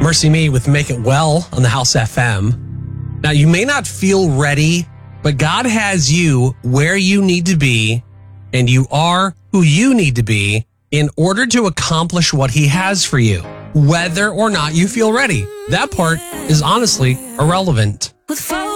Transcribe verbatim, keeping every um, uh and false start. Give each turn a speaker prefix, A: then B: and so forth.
A: Mercy Me with Make It Well on the House F M. Now, you may not feel ready, but God has you where you need to be, and you are who you need to be in order to accomplish what he has for you, whether or not you feel ready. That part is honestly irrelevant.
B: With